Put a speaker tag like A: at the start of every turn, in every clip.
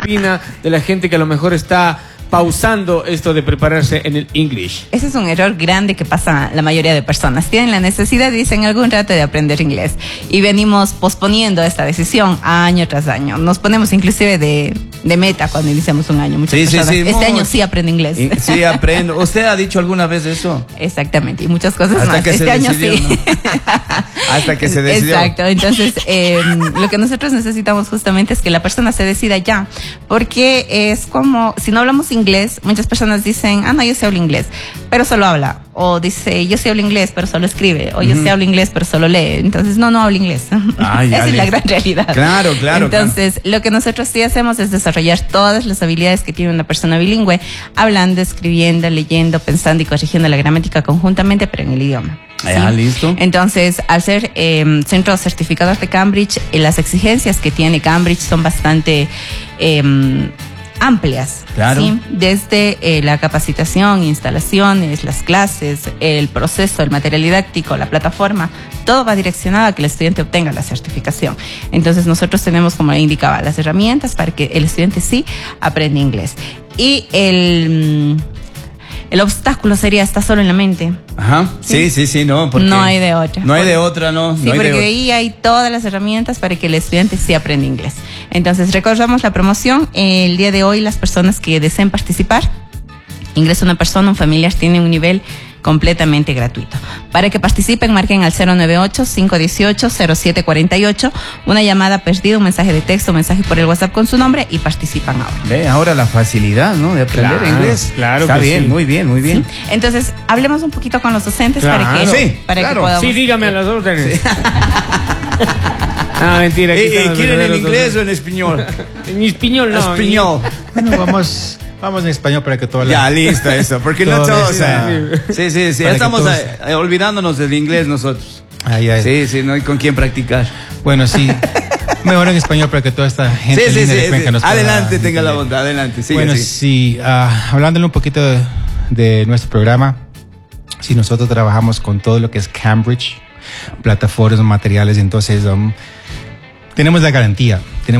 A: opina de la gente que a lo mejor está pausando esto de prepararse en el English?
B: Ese es un error grande que pasa la mayoría de personas. Tienen la necesidad, dicen, algún rato de aprender inglés. Y venimos posponiendo esta decisión año tras año. Nos ponemos inclusive de meta cuando iniciamos un año. Muchas personas, este año sí aprendo inglés.
C: Sí, aprendo. ¿Usted ha dicho alguna vez eso?
B: Exactamente, y muchas cosas
C: hasta
B: más.
C: Que
B: este
C: se
B: año
C: decidió,
B: sí.
C: ¿no? Hasta que se decidió.
B: Exacto, entonces lo que nosotros necesitamos justamente es que la persona se decida ya. Porque es como, si no hablamos inglés, muchas personas dicen, no, yo sé hablar inglés, pero solo habla. O dice, yo sé hablar inglés, pero solo escribe. O yo sé hablar inglés, pero solo lee. Entonces, no habla inglés. Esa es la gran realidad.
C: Claro.
B: Entonces, lo que nosotros sí hacemos es desarrollar todas las habilidades que tiene una persona bilingüe, hablando, escribiendo, leyendo, pensando y corrigiendo la gramática conjuntamente, pero en el idioma. ¿Sí?
C: Listo.
B: Entonces, al ser centro certificador de Cambridge, las exigencias que tiene Cambridge son bastante amplias.
C: Claro.
B: ¿Sí? Desde la capacitación, instalaciones, las clases, el proceso, el material didáctico, la plataforma, todo va direccionado a que el estudiante obtenga la certificación. Entonces, nosotros tenemos, como le indicaba, las herramientas para que el estudiante sí aprenda inglés. Y el obstáculo sería estar solo en la mente.
C: Ajá, sí, no. Porque
B: no hay de otra.
C: No hay de otra, ¿no?
B: Sí, porque ahí hay todas las herramientas para que el estudiante sí aprenda inglés. Entonces, recordamos la promoción. El día de hoy, las personas que deseen participar, ingresa una persona, un familiar, tiene un nivel completamente gratuito. Para que participen, marquen al 098-518-0748, una llamada perdida, un mensaje de texto, un mensaje por el WhatsApp con su nombre y participan ahora.
C: Ve, ahora la facilidad, ¿no? De aprender inglés.
A: Claro.
C: Está bien,
A: sí.
C: Muy bien.
B: ¿Sí? Entonces, hablemos un poquito con los docentes para que podamos...
A: Sí, dígame a las órdenes. Mentira.
C: ¿Quieren en inglés o en español?
A: En español, no.
D: Bueno, vamos en español para que todo
C: Ya, listo eso, porque no todos... Sí, ya estamos olvidándonos del inglés nosotros. Sí, no hay con quién practicar.
D: Bueno, sí. Mejor en español para que toda esta gente de Cuenca nos pueda
C: adelante, tenga
D: entender.
C: la bondad, adelante. Sigue,
D: bueno, sí, hablándole un poquito de nuestro programa, sí, nosotros trabajamos con todo lo que es Cambridge, plataformas, materiales, entonces tenemos la garantía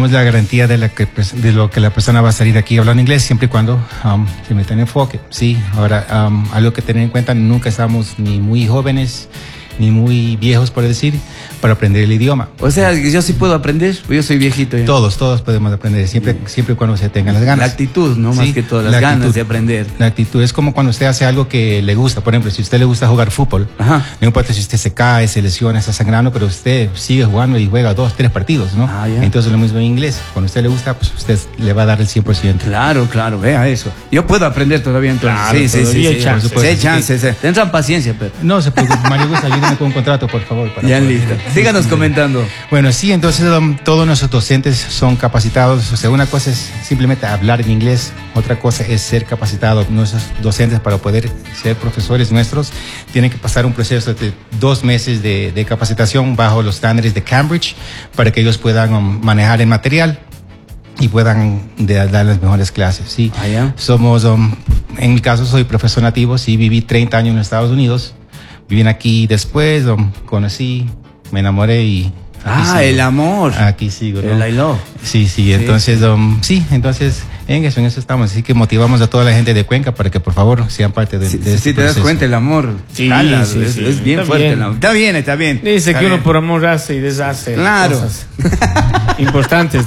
D: de lo que la persona va a salir aquí hablando inglés, siempre y cuando se meta en enfoque. Sí, ahora, algo que tener en cuenta, nunca estamos ni muy jóvenes ni muy viejos, por decir, para aprender el idioma.
C: O sea, yo sí puedo aprender, yo soy viejito ya.
D: Todos podemos aprender, siempre y cuando se tengan las ganas.
C: La actitud, ¿no?
D: Sí,
C: más que todo, las ganas de aprender.
D: La actitud es como cuando usted hace algo que le gusta. Por ejemplo, si a usted le gusta jugar fútbol, no importa si usted se cae, se lesiona, está sangrando, pero usted sigue jugando y juega 2, 3 partidos, ¿no? Entonces lo mismo en inglés. Cuando a usted le gusta, pues usted le va a dar el 100%.
C: Claro, vea eso. Yo puedo aprender todavía entonces. Sí, hay chances. Tendrán paciencia, pero...
D: No se preocupe, Mario Augusto, ayúdame con un contrato, por favor.
C: Ya listo. Síganos comentando.
D: Bueno, sí, entonces todos nuestros docentes son capacitados. O sea, una cosa es simplemente hablar en inglés, otra cosa es ser capacitados. Nuestros docentes, para poder ser profesores nuestros, tienen que pasar un proceso de 2 meses de capacitación bajo los estándares de Cambridge para que ellos puedan manejar el material y puedan dar las mejores clases. Sí. Somos, en mi caso, soy profesor nativo. Sí, viví 30 años en los Estados Unidos. Viví aquí después, conocí, me enamoré y...
C: el amor.
D: Aquí sigo, ¿no?
C: El I love.
D: Sí, entonces, entonces en eso estamos. Así que motivamos a toda la gente de Cuenca para que por favor sean parte de este
C: proceso. Te das cuenta, el amor.
A: Sí,
C: es bien está fuerte. Bien. Está bien.
A: Dice que uno por amor hace y deshace.
C: Claro.
A: Cosas. Importantes.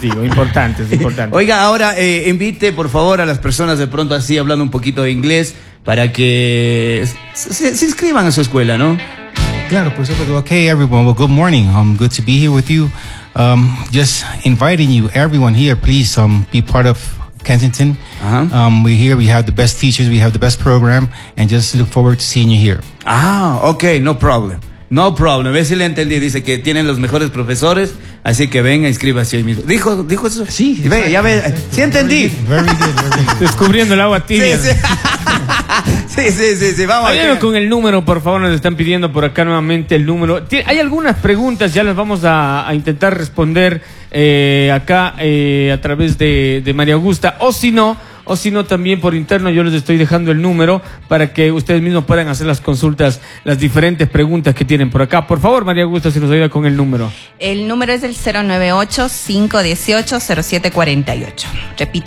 C: Oiga, ahora invite por favor a las personas de pronto así hablando un poquito de inglés para que se inscriban a su escuela, ¿no?
D: Claro, por supuesto. Okay, everyone. Well, good morning. Good to be here with you. Just inviting you, everyone here, please be part of Kensington. We're here. We have the best teachers. We have the best program, and just look forward to seeing you here.
C: Okay, no problem. No problem. Ve si le entendí. Dice que tienen los mejores profesores, así que venga, inscríbase hoy mismo. ¿Dijo eso?
D: Sí.
C: Ve, ya ve. Sí entendí.
D: Very good.
A: Descubriendo el agua tibia.
C: Sí. Vamos.
A: Vayan con el número, por favor. Nos están pidiendo por acá nuevamente el número. Hay algunas preguntas, ya las vamos a intentar responder acá a través de María Augusta. O si no, también por interno yo les estoy dejando el número para que ustedes mismos puedan hacer las consultas, las diferentes preguntas que tienen por acá. Por favor, María Augusta, si nos ayuda con el número.
B: El número es el 098-518-0748. Repito.